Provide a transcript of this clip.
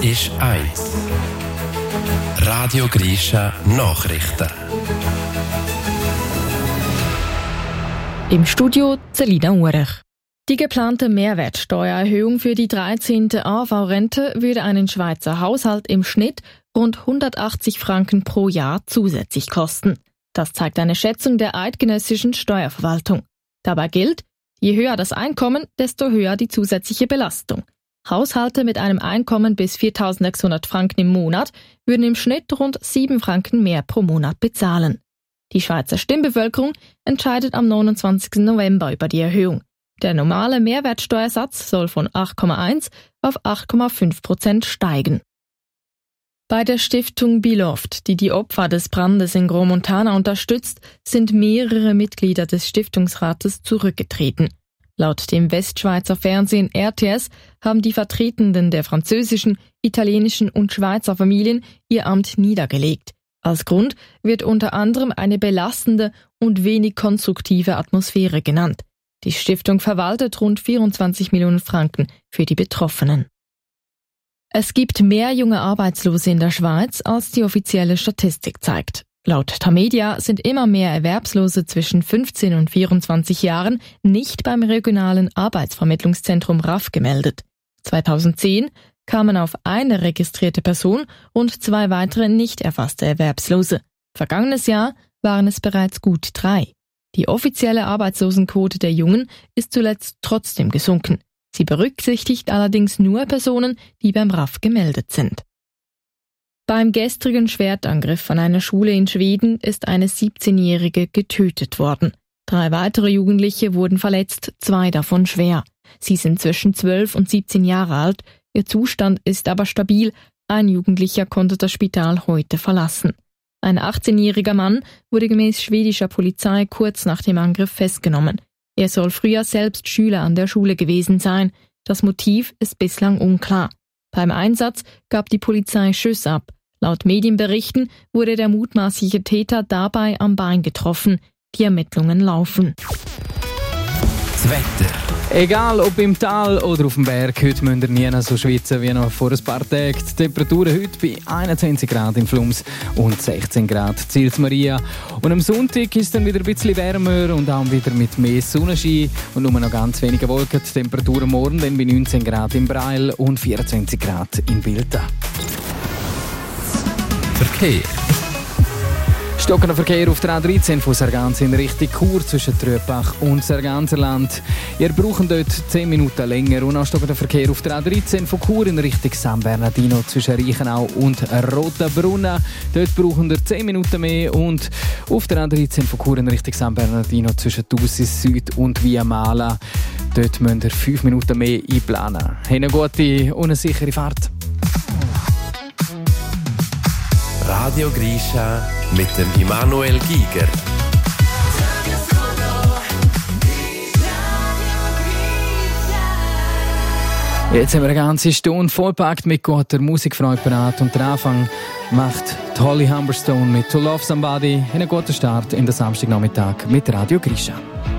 ist 1. Radio Grisha Nachrichten. Im Studio Celina Urech. Die geplante Mehrwertsteuererhöhung für die 13. AV-Rente würde einen Schweizer Haushalt im Schnitt rund 180 Franken pro Jahr zusätzlich kosten. Das zeigt eine Schätzung der eidgenössischen Steuerverwaltung. Dabei gilt, je höher das Einkommen, desto höher die zusätzliche Belastung. Haushalte mit einem Einkommen bis 4.600 Franken im Monat würden im Schnitt rund 7 Franken mehr pro Monat bezahlen. Die Schweizer Stimmbevölkerung entscheidet am 29. November über die Erhöhung. Der normale Mehrwertsteuersatz soll von 8,1 auf 8,5% steigen. Bei der Stiftung Beloved, die die Opfer des Brandes in Gros Montana unterstützt, sind mehrere Mitglieder des Stiftungsrates zurückgetreten. Laut dem Westschweizer Fernsehen RTS haben die Vertretenden der französischen, italienischen und Schweizer Familien ihr Amt niedergelegt. Als Grund wird unter anderem eine belastende und wenig konstruktive Atmosphäre genannt. Die Stiftung verwaltet rund 24 Millionen Franken für die Betroffenen. Es gibt mehr junge Arbeitslose in der Schweiz, als die offizielle Statistik zeigt. Laut Tamedia sind immer mehr Erwerbslose zwischen 15 und 24 Jahren nicht beim regionalen Arbeitsvermittlungszentrum RAF gemeldet. 2010 kamen auf eine registrierte Person und 2 weitere nicht erfasste Erwerbslose. Vergangenes Jahr waren es bereits gut 3. Die offizielle Arbeitslosenquote der Jungen ist zuletzt trotzdem gesunken. Sie berücksichtigt allerdings nur Personen, die beim RAF gemeldet sind. Beim gestrigen Schwertangriff an einer Schule in Schweden ist eine 17-Jährige getötet worden. 3 weitere Jugendliche wurden verletzt, 2 davon schwer. Sie sind zwischen 12 und 17 Jahre alt, ihr Zustand ist aber stabil. Ein Jugendlicher konnte das Spital heute verlassen. Ein 18-jähriger Mann wurde gemäß schwedischer Polizei kurz nach dem Angriff festgenommen. Er soll früher selbst Schüler an der Schule gewesen sein. Das Motiv ist bislang unklar. Beim Einsatz gab die Polizei Schüsse ab. Laut Medienberichten wurde der mutmaßliche Täter dabei am Bein getroffen. Die Ermittlungen laufen. Das Wetter. Egal ob im Tal oder auf dem Berg, heute müsst ihr nie so schwitzen wie noch vor ein paar Tagen. Die Temperaturen heute bei 21 Grad in Flums und 16 Grad Zils Maria. Und am Sonntag ist es dann wieder ein bisschen wärmer und auch wieder mit mehr Sonnenschein und nur noch ganz wenige Wolken. Die Temperaturen morgen dann bei 19 Grad in Breil und 24 Grad in Bilda. Verkehr. Stockender Verkehr auf der A13 von Sargans in Richtung Chur zwischen Tröpach und Sarganserland. Ihr braucht dort 10 Minuten länger. Und auch stockender Verkehr auf der A13 von Chur in Richtung San Bernardino zwischen Reichenau und Rotenbrunn. Dort brauchen ihr 10 Minuten mehr. Und auf der A13 von Chur in Richtung San Bernardino zwischen Thusis Süd und Via Mala. Dort müsst ihr 5 Minuten mehr einplanen. Eine gute und eine sichere Fahrt. Radio Grisha mit dem Immanuel Giger. Jetzt haben wir eine ganze Stunde vollpackt mit guter Musikfreude parat und der Anfang macht Holly Humberstone mit To Love Somebody. Einen guten Start in den Samstagnachmittag mit Radio Grisha.